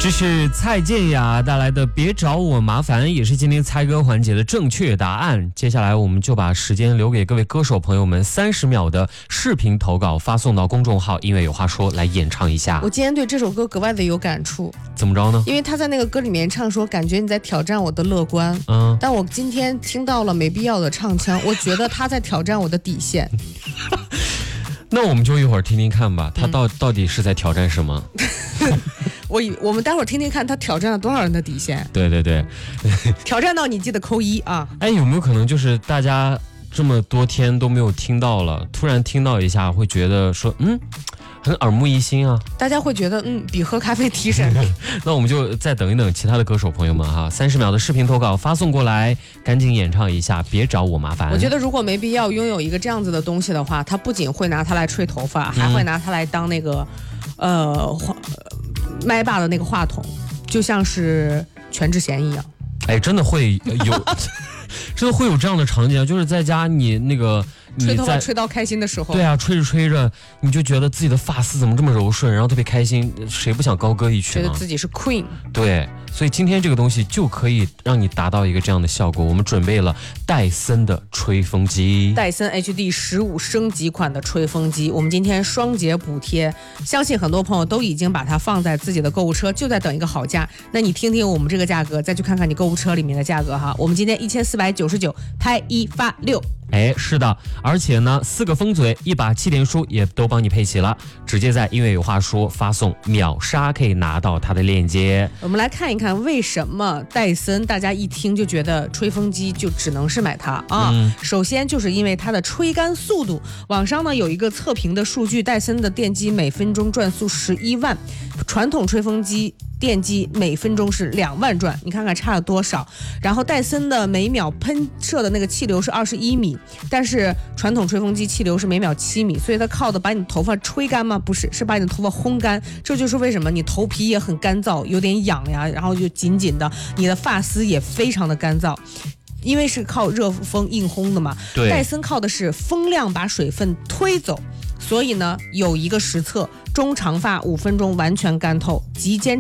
这是蔡健雅带来的《别找我麻烦》，也是今天猜歌环节的正确答案。接下来我们就把时间留给各位歌手朋友们，30秒的视频投稿发送到公众号音乐有话说来演唱一下。 我今天对这首歌格外的有感触。 怎么着呢？ 因为他在那个歌里面唱说，感觉你在挑战我的乐观。但我今天听到了没必要的唱腔，我觉得他在挑战我的底线。 那我们就一会儿听听看吧，他到底是在挑战什么？ 我们待会儿听听看，他挑战了多少人的底线？ 对对对， 挑战到你记得扣1啊！ 哎，有没有可能就是大家这么多天都没有听到了，突然听到一下，会觉得说，很耳目一新啊？ 大家会觉得，比喝咖啡提神。 那我们就再等一等其他的歌手朋友们哈，30秒的视频投稿发送过来，赶紧演唱一下，别找我麻烦。 我觉得如果没必要拥有一个这样子的东西的话，他不仅会拿它来吹头发，还会拿它来当那个麦霸的那个话筒，就像是全智贤一样。 哎，真的会有，真的会有这样的场景，就是在家你那个。 吹头发吹到开心的时候， 对啊，吹着吹着，你就觉得自己的发丝怎么这么柔顺，然后特别开心，谁不想高歌一曲呢？ 觉得自己是 Queen。 对，所以今天这个东西就可以让你达到一个这样的效果。我们准备了戴森的吹风机， 戴森 HD 15升级款的吹风机，我们今天双节补贴，相信很多朋友都已经把它放在自己的购物车，就在等一个好价。那你听听我们这个价格，再去看看你购物车里面的价格哈。我们今天1499，拍1发6。 哎，是的，而且呢，4个风嘴，1把气垫梳也都帮你配齐了，直接在音乐有话说发送秒杀可以拿到它的链接。 我们来看一看为什么戴森大家一听就觉得吹风机就只能是买它啊。首先就是因为它的吹干速度，网上呢有一个测评的数据，戴森的电机每分钟转速11万，传统吹风机电机每分钟是2万转，你看看差了多少。然后戴森的每秒喷射的那个气流是21米，但是传统吹风机气流是每秒7米，所以它靠的把你头发吹干吗？不是，是把你的头发烘干。这就是为什么你头皮也很干燥，有点痒呀，然后就紧紧的，你的发丝也非常的干燥。因为是靠热风硬烘的嘛，戴森靠的是风量把水分推走，所以呢有一个实测，中长发5分钟完全干透，及肩